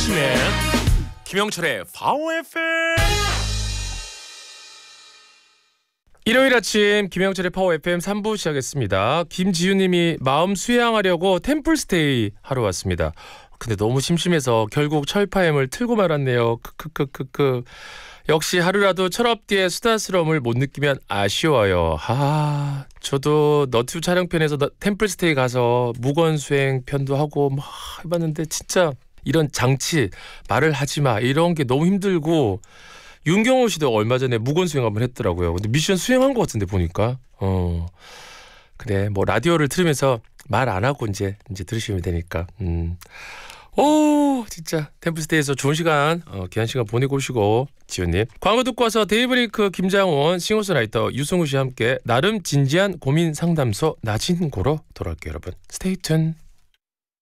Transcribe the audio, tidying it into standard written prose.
들으시네. 김영철의 파워 FM. 일요일 아침 김영철의 파워 FM 3부 시작했습니다. 김지윤님이 마음 수양하려고 템플스테이 하러 왔습니다. 근데 너무 심심해서 결국 철파엠을 틀고 말았네요. 크크크크크. 역시 하루라도 철업디의 수다스러움을 못 느끼면 아쉬워요. 저도 너튜브 촬영편에서 템플스테이 가서 무건수행 편도 하고 막 해봤는데 진짜 이런 장치 말을 하지마 이런 게 너무 힘들고 윤경호 씨도 얼마 전에 무건수행 한번 했더라고요. 근데 미션 수행한 것 같은데 보니까 그래 뭐 라디오를 들으면서 말 안 하고 이제 들으시면 되니까 오 진짜 템플스테이에서 좋은 시간 귀한 시간 보내고 오시고 지훈님 광고 듣고 와서 데이브레이크 김장원 싱어송라이터 유승우 씨와 함께 나름 진지한 고민 상담소 나진고로 돌아올게요 여러분. 스테이 tuned.